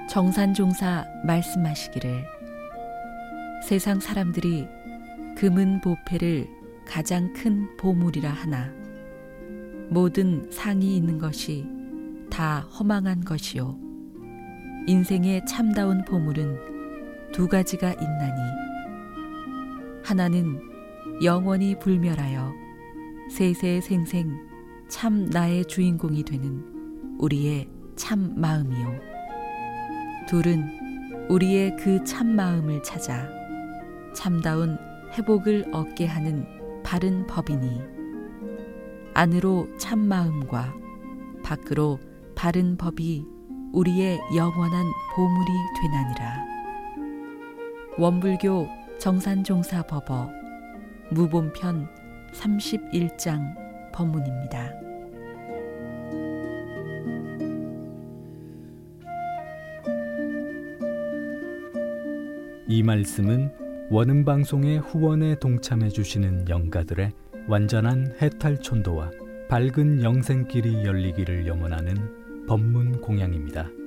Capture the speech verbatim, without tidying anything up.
정산종사 말씀하시기를 세상 사람들이 금은 보폐를 가장 큰 보물이라 하나 모든 상이 있는 것이 다 허망한 것이요 인생의 참다운 보물은 두 가지가 있나니 하나는 영원히 불멸하여 세세생생 참 나의 주인공이 되는 우리의 참 마음이요 둘은 우리의 그 참 마음을 찾아 참다운 회복을 얻게 하는 바른 법이니 안으로 참 마음과 밖으로 바른 법이 우리의 영원한 보물이 되나니라. 원불교 정산종사 법어 무본편 삼십일 장 법문입니다. 이 말씀은 원음방송의 후원에 동참해 주시는 영가들의 완전한 해탈촌도와 밝은 영생길이 열리기를 염원하는 법문 공양입니다.